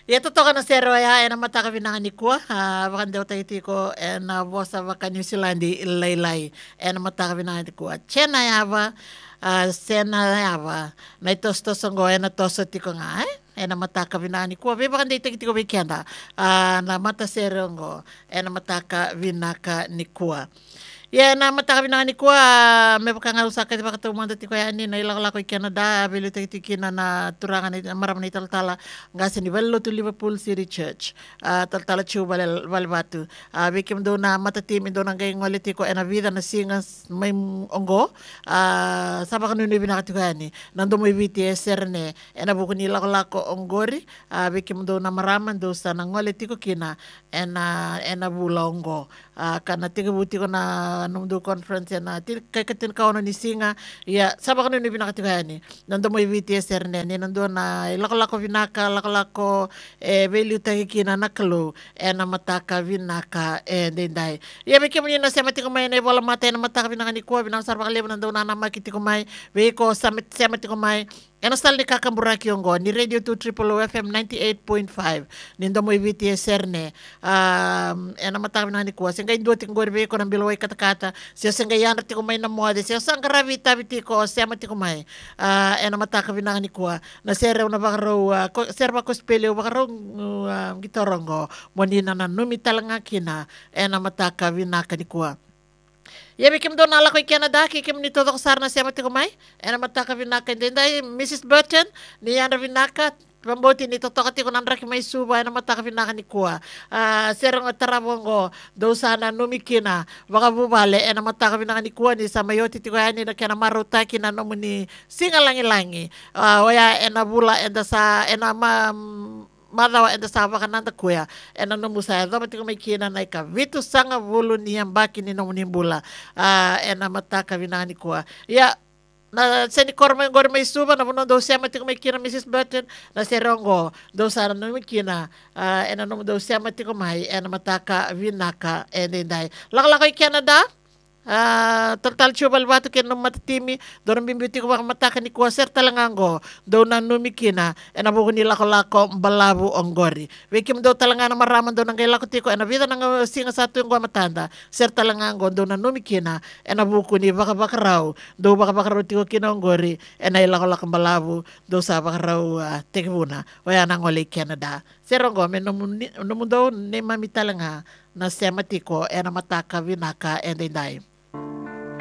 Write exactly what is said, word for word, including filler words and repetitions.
Ya totoka na sero ya ena mataka vinanga ni kwa ha wakande utaiti ko ena vosa waka New Zealandi ilailai ena mataka vinanga ni kwa chena yava uh, sena yava na itos tosongo ena toso tiko nga eh ena mataka vinanga ni kwa ve wakande itaiti ko weekenda uh, na mata sero ngo ena mataka vinaka ni kwa ya na mataka vinanga ni kwa me bakanga usaka di bakata umanda tiko ya ni na ilak lako i Canada bilu itaiti kina na turangan ni maram ni taltala nga sa nivelo to Liverpool City Church uh, taltala chiu bal balbatu uh, bikim do na matatim do nang gayong waliti ko ena vida na singas may ongo uh, sabak no ni binakati ko yani nando mo ibiti eserne ena buko ni lako lako onggori uh, bikim do na maraman do sa nang waliti ko kina ena ena bula ongo uh, kana tiga buti ko na nung do conference na til kay katin ka ono ni singa ya sabak no ni binakati ko yani nando mo ibiti eserne ni nando na lako-lako vinaka lako-lako e beli utahi kina nakalo e na mataka vinaka e dendai ya beke mo na sema tiko mai na bola mata na mataka vinaka ni ko binang sarba kale nando na na makiti ko mai we ko samit sema tiko mai ena sal ni kakamburaki yongo ni radio two triple O F M ninety-eight point five nindo mo ibiti eserne um ena mataka vinaka ni ko senga indo tiko gorbe ko nang bilaway katakata siya senga yan tiko mai na moade siya sang karavita bitiko sema tiko mai uh, ena mataka vinaka ni ko na sere una bakaro uh, ko, serba ko speleo bakaro uh, gitorongo monina na numitalanga kina ena mataka vinaka ni kuwa ya bikim do nala ko i Canada kikim ni todo sar na siya matiko mai ena mataka vinaka dendai Missus Burton ni yana vinaka pamboti ni totoka tiko nandra ki may suba na mataka vinaka ni kuwa uh, serong tarabongo do sana numikina baka bubale ena mataka vinaka ni kuwa ni sa mayoti tiko yani na kena maruta kina nomu ni singa langi-langi uh, waya ena bula enda sa ena ma madawa enda sa baka nanda kuya ena nomu sa do matiko may kina na ika vitu sanga bulu ni baki ni nomu ni bula uh, ena mataka vinaka ni kuwa ya na seni korma ngor may suba na puno do siya matiko may kina Missus Burton na serongo do sana no may kina uh, ena no do siya matiko may ena mataka vinaka ena dai lakalako i Canada uh, total chubal batu ken no matatimi do na bimbiti ko baka mataka ni kuwaser talangango do na numikina ena buko ni lako lako balabu onggori wikim do talanga na maraman do nang lako tiko ena vida nang singa satu yung matanda ser talangango do na numikina ena buko ni baka baka raw do baka baka raw tiko kina onggori ena ilako lako balabu do sa baka raw uh, tikibuna waya nang wala i Canada serongo men no mundo ni mami talanga na sematiko ena mataka vinaka ena dai